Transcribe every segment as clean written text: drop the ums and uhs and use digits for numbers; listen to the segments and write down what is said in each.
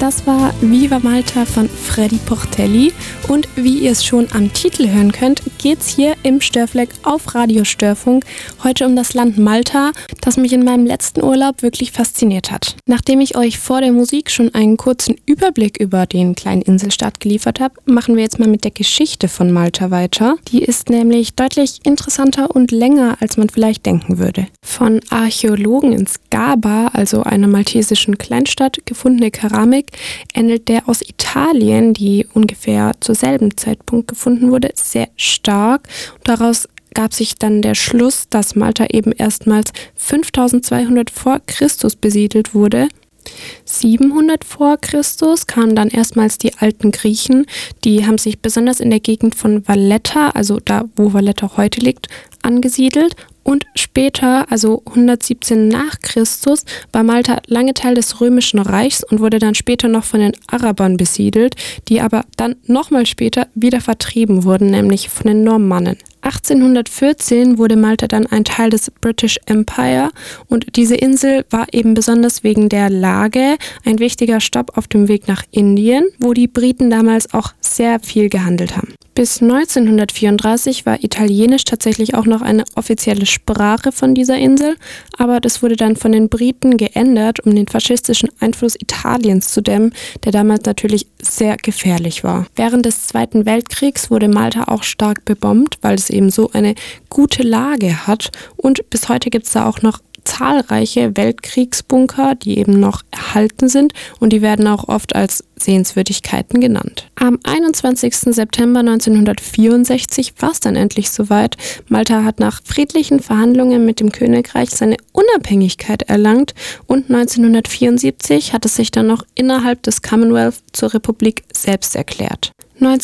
Das war Viva Malta von Freddy Portelli und wie ihr es schon am Titel hören könnt, geht's hier im Störfleck auf Radio Störfunk heute um das Land Malta, das mich in meinem letzten Urlaub wirklich fasziniert hat. Nachdem ich euch vor der Musik schon einen kurzen Überblick über den kleinen Inselstaat geliefert habe, machen wir jetzt mal mit der Geschichte von Malta weiter. Die ist nämlich deutlich interessanter und länger, als man vielleicht denken würde. Von Archäologen in Skaba, also einer maltesischen Kleinstadt, gefundene Keramik ähnelt der aus Italien, die ungefähr zur selben Zeitpunkt gefunden wurde, sehr stark. Und daraus gab sich dann der Schluss, dass Malta eben erstmals 5200 vor Christus besiedelt wurde. 700 vor Christus kamen dann erstmals die alten Griechen. Die haben sich besonders in der Gegend von Valletta, also da, wo Valletta heute liegt, angesiedelt. Und später, also 117 nach Christus, war Malta lange Teil des Römischen Reichs und wurde dann später noch von den Arabern besiedelt, die aber dann nochmal später wieder vertrieben wurden, nämlich von den Normannen. 1814 wurde Malta dann ein Teil des British Empire und diese Insel war eben besonders wegen der Lage ein wichtiger Stopp auf dem Weg nach Indien, wo die Briten damals auch sehr viel gehandelt haben. Bis 1934 war Italienisch tatsächlich auch noch eine offizielle Sprache von dieser Insel, aber das wurde dann von den Briten geändert, um den faschistischen Einfluss Italiens zu dämmen, der damals natürlich sehr gefährlich war. Während des Zweiten Weltkriegs wurde Malta auch stark bebombt, weil es eben so eine gute Lage hat und bis heute gibt es da auch noch zahlreiche Weltkriegsbunker, die eben noch erhalten sind und die werden auch oft als Sehenswürdigkeiten genannt. Am 21. September 1964 war es dann endlich soweit. Malta hat nach friedlichen Verhandlungen mit dem Königreich seine Unabhängigkeit erlangt und 1974 hat es sich dann noch innerhalb des Commonwealth zur Republik selbst erklärt.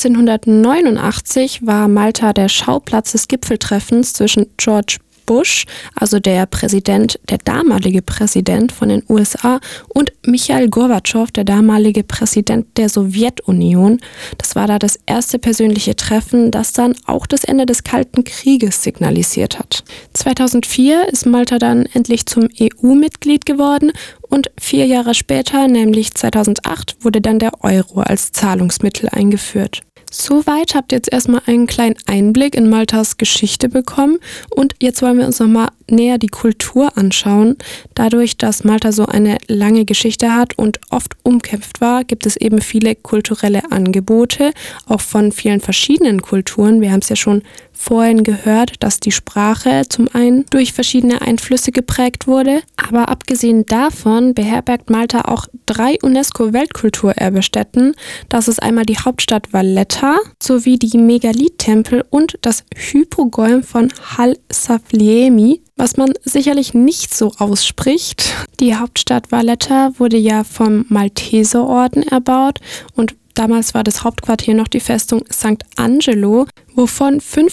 1989 war Malta der Schauplatz des Gipfeltreffens zwischen George Bush, also der damalige Präsident von den USA, und Michail Gorbatschow, der damalige Präsident der Sowjetunion. Das war da das erste persönliche Treffen, das dann auch das Ende des Kalten Krieges signalisiert hat. 2004 ist Malta dann endlich zum EU-Mitglied geworden und 4 Jahre später, nämlich 2008, wurde dann der Euro als Zahlungsmittel eingeführt. Soweit habt ihr jetzt erstmal einen kleinen Einblick in Maltas Geschichte bekommen und jetzt wollen wir uns nochmal näher die Kultur anschauen. Dadurch, dass Malta so eine lange Geschichte hat und oft umkämpft war, gibt es eben viele kulturelle Angebote, auch von vielen verschiedenen Kulturen. Wir haben es ja schon vorhin gehört, dass die Sprache zum einen durch verschiedene Einflüsse geprägt wurde, aber abgesehen davon beherbergt Malta auch 3 UNESCO-Weltkulturerbestätten. Das ist einmal die Hauptstadt Valletta sowie die Megalith-Tempel und das Hypogäum von Hal Saflieni, was man sicherlich nicht so ausspricht. Die Hauptstadt Valletta wurde ja vom Malteserorden erbaut und damals war das Hauptquartier noch die Festung St. Angelo, wovon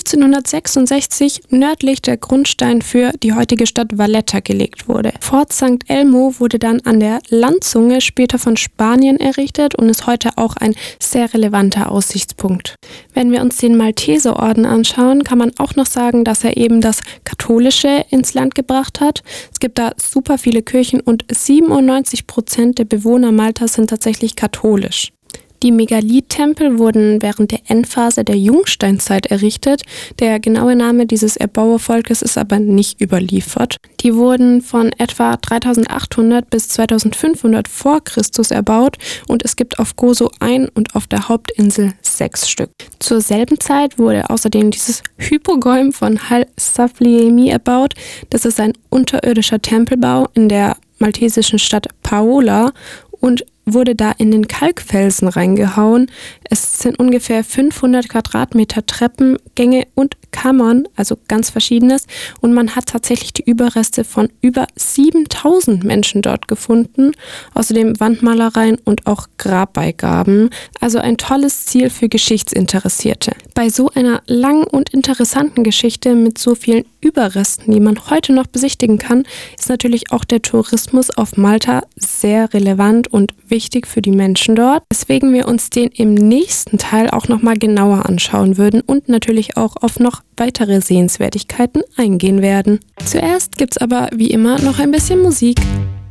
1566 nördlich der Grundstein für die heutige Stadt Valletta gelegt wurde. Fort St. Elmo wurde dann an der Landzunge später von Spanien errichtet und ist heute auch ein sehr relevanter Aussichtspunkt. Wenn wir uns den Malteserorden anschauen, kann man auch noch sagen, dass er eben das Katholische ins Land gebracht hat. Es gibt da super viele Kirchen und 97% der Bewohner Maltas sind tatsächlich katholisch. Die Megalith-Tempel wurden während der Endphase der Jungsteinzeit errichtet. Der genaue Name dieses Erbauervolkes ist aber nicht überliefert. Die wurden von etwa 3800 bis 2500 vor Christus erbaut und es gibt auf Gozo 1 und auf der Hauptinsel 6 Stück. Zur selben Zeit wurde außerdem dieses Hypogäum von Hal Saflieni erbaut. Das ist ein unterirdischer Tempelbau in der maltesischen Stadt Paola und wurde da in den Kalkfelsen reingehauen. Es sind ungefähr 500 Quadratmeter Treppen, Gänge und Kammern, also ganz Verschiedenes. Und man hat tatsächlich die Überreste von über 7000 Menschen dort gefunden. Außerdem Wandmalereien und auch Grabbeigaben. Also ein tolles Ziel für Geschichtsinteressierte. Bei so einer langen und interessanten Geschichte mit so vielen Überresten, die man heute noch besichtigen kann, ist natürlich auch der Tourismus auf Malta sehr relevant und wichtig für die Menschen dort, weswegen wir uns den im nächsten Teil auch nochmal genauer anschauen würden und natürlich auch auf noch weitere Sehenswertigkeiten eingehen werden. Zuerst gibt's aber wie immer noch ein bisschen Musik.